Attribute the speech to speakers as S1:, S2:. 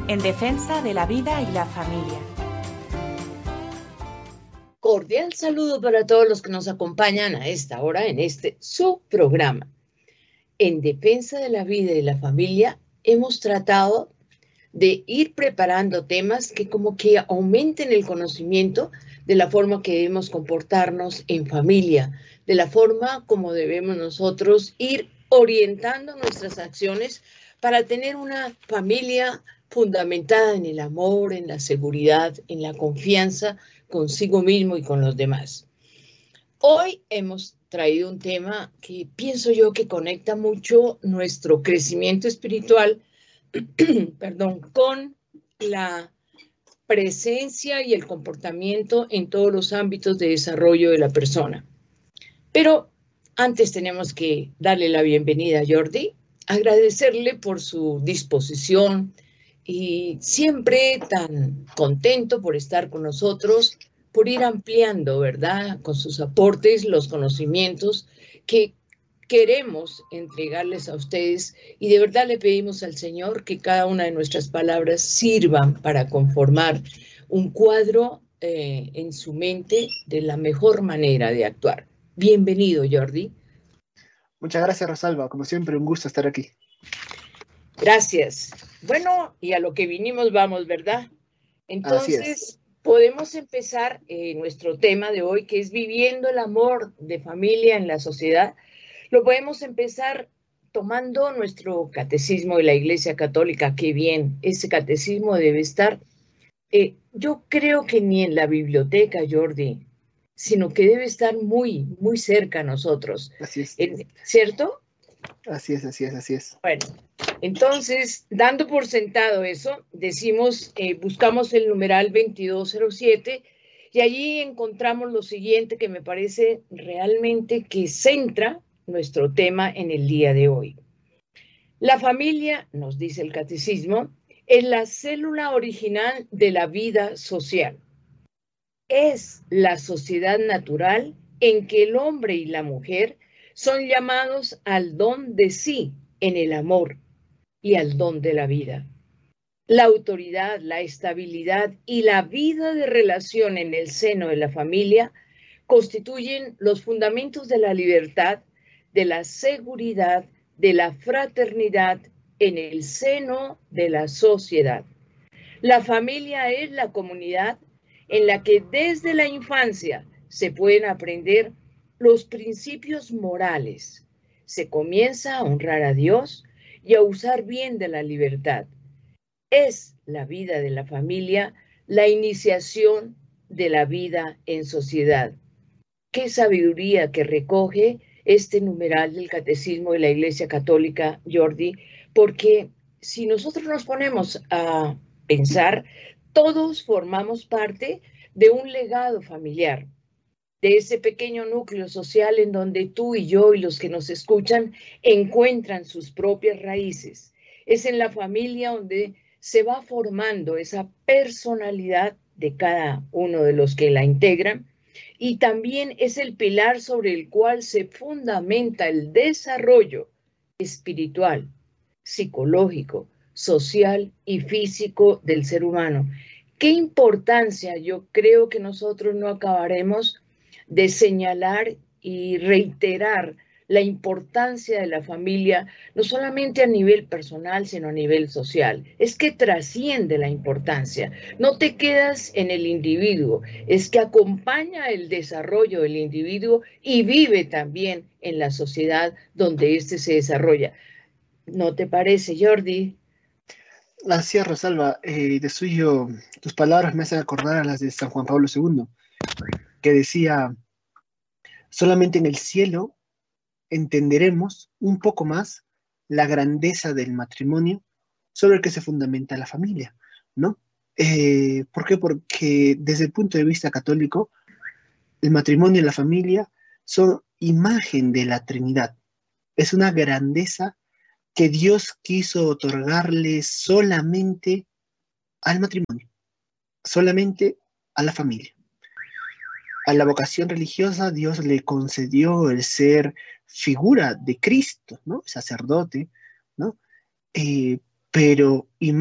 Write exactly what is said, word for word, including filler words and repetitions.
S1: en defensa de la vida y la familia.
S2: Cordial saludo para todos los que nos acompañan a esta hora en este su programa. En defensa de la vida y la familia hemos tratado de ir preparando temas que como que aumenten el conocimiento de la forma que debemos comportarnos en familia, de la forma como debemos nosotros ir orientando nuestras acciones para tener una familia fundamentada en el amor, en la seguridad, en la confianza consigo mismo y con los demás. Hoy hemos traído un tema que pienso yo que conecta mucho nuestro crecimiento espiritual, perdón, con la presencia y el comportamiento en todos los ámbitos de desarrollo de la persona. Pero antes tenemos que darle la bienvenida a Jordi, agradecerle por su disposición y siempre tan contento por estar con nosotros, por ir ampliando, ¿verdad?, con sus aportes, los conocimientos que queremos entregarles a ustedes, y de verdad le pedimos al Señor que cada una de nuestras palabras sirvan para conformar un cuadro eh, en su mente de la mejor manera de actuar. Bienvenido, Jordi.
S3: Muchas gracias, Rosalba. Como siempre, un gusto estar aquí.
S2: Gracias. Bueno, y a lo que vinimos vamos, ¿verdad? Entonces, podemos empezar eh, nuestro tema de hoy, que es viviendo el amor de familia en la sociedad. Lo podemos empezar tomando nuestro catecismo de la Iglesia Católica. Qué bien, ese catecismo debe estar, eh, yo creo que ni en la biblioteca, Jordi, sino que debe estar muy, muy cerca a nosotros.
S3: Así es.
S2: ¿Cierto?
S3: Así es, así es, así es.
S2: Bueno, entonces, dando por sentado eso, decimos, eh, buscamos el numeral veintidós cero siete y allí encontramos lo siguiente que me parece realmente que centra nuestro tema en el día de hoy. La familia, nos dice el catecismo, es la célula original de la vida social. Es la sociedad natural en que el hombre y la mujer son llamados al don de sí en el amor y al don de la vida. La autoridad, la estabilidad y la vida de relación en el seno de la familia constituyen los fundamentos de la libertad, de la seguridad, de la fraternidad en el seno de la sociedad. La familia es la comunidad en la que desde la infancia se pueden aprender los principios morales. Se comienza a honrar a Dios y a usar bien de la libertad. Es la vida de la familia la iniciación de la vida en sociedad. Qué sabiduría que recoge este numeral del Catecismo de la Iglesia Católica, Jordi, porque si nosotros nos ponemos a pensar, todos formamos parte de un legado familiar, de ese pequeño núcleo social en donde tú y yo y los que nos escuchan encuentran sus propias raíces. Es en la familia donde se va formando esa personalidad de cada uno de los que la integran, y también es el pilar sobre el cual se fundamenta el desarrollo espiritual, psicológico, social y físico del ser humano. Qué importancia yo creo que nosotros no acabaremos de señalar y reiterar la importancia de la familia, no solamente a nivel personal, sino a nivel social. Es que trasciende la importancia. No te quedas en el individuo, es que acompaña el desarrollo del individuo y vive también en la sociedad donde éste se desarrolla. ¿No te parece, Jordi?
S3: Así es, Rosalba. Eh, de suyo, tus palabras me hacen acordar a las de San Juan Pablo segundo, que decía, solamente en el cielo entenderemos un poco más la grandeza del matrimonio sobre el que se fundamenta la familia, ¿no? Eh, ¿por qué? Porque desde el punto de vista católico, el matrimonio y la familia son imagen de la Trinidad. Es una grandeza que Dios quiso otorgarle solamente al matrimonio, solamente a la familia. A la vocación religiosa Dios le concedió el ser figura de Cristo, ¿no? Sacerdote, ¿no? Eh, pero